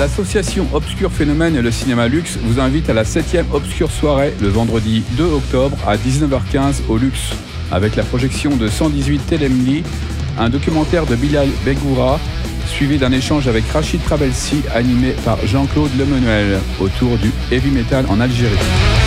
L'association Obscur Phénomène et le cinéma Luxe vous invite à la 7e Obscure Soirée le vendredi 2 octobre à 19h15 au Luxe, avec la projection de 118 Telemli, un documentaire de Bilal Begoura, suivi d'un échange avec Rachid Trabelsi animé par Jean-Claude Lemenuel autour du heavy metal en Algérie.